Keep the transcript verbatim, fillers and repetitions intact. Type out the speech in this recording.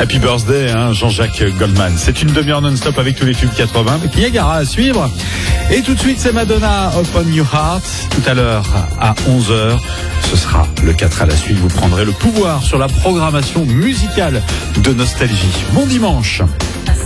Happy birthday, hein, Jean-Jacques Goldman. C'est une demi-heure non-stop avec tous les tubes quatre-vingts. Avec Niagara à suivre. Et tout de suite, c'est Madonna, Open Your Heart. Tout à l'heure, à onze heures, ce sera le quatre à la suite. Vous prendrez le pouvoir sur la programmation musicale de Nostalgie. Bon dimanche.